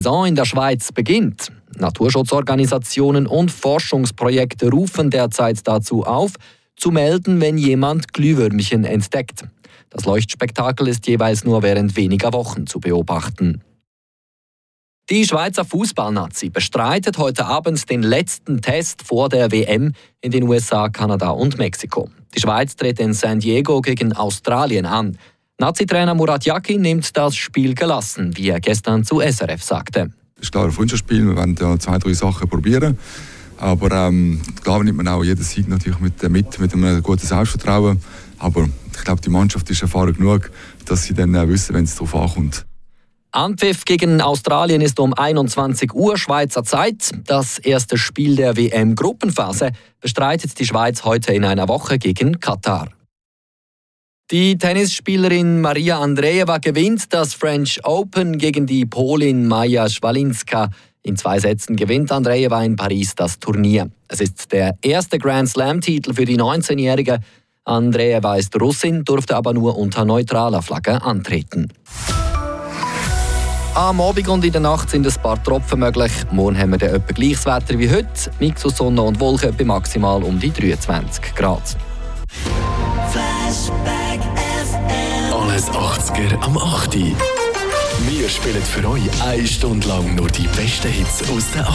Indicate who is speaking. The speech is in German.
Speaker 1: Die Saison in der Schweiz beginnt. Naturschutzorganisationen und Forschungsprojekte rufen derzeit dazu auf, zu melden, wenn jemand Glühwürmchen entdeckt. Das Leuchtspektakel ist jeweils nur während weniger Wochen zu beobachten. Die Schweizer Fußballnazi bestreitet heute Abend den letzten Test vor der WM in den USA, Kanada und Mexiko. Die Schweiz tritt in San Diego gegen Australien an. Nazi-Trainer Murat Yakin nimmt das Spiel gelassen, wie er gestern zu SRF sagte.
Speaker 2: Das ist klar ein Freundschaftsspiel, wir wollen ja 2-3 Sachen probieren. Aber klar nimmt man auch jeden Sieg natürlich mit einem guten Selbstvertrauen. Aber ich glaube, die Mannschaft ist erfahren genug, dass sie dann wissen, wenn es darauf ankommt.
Speaker 1: Anpfiff gegen Australien ist um 21 Uhr Schweizer Zeit. Das erste Spiel der WM-Gruppenphase bestreitet die Schweiz heute in einer Woche gegen Katar. Die Tennisspielerin Maria Andreeva gewinnt das French Open gegen die Polin Maja Schwalinska. In 2 Sätzen gewinnt Andreeva in Paris das Turnier. Es ist der erste Grand Slam-Titel für die 19-Jährige. Andreeva ist Russin, durfte aber nur unter neutraler Flagge antreten. Am Abend und in der Nacht sind ein paar Tropfen möglich. Morgen haben wir dann etwa gleiches Wetter wie heute. Mix aus Sonne und Wolken bei maximal um die 23 Grad.
Speaker 3: Flashback FM. Alles 80er am 8. Wir spielen für euch 1 Stunde lang nur die besten Hits aus den